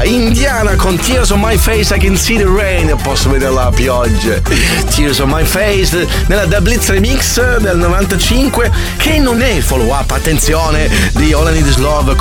Indiana con Tears on My Face, I Can See the Rain, posso vedere la pioggia. Tears on My Face nella The Blitz Remix del 95, che non è il follow up, attenzione, di All I Need Is Love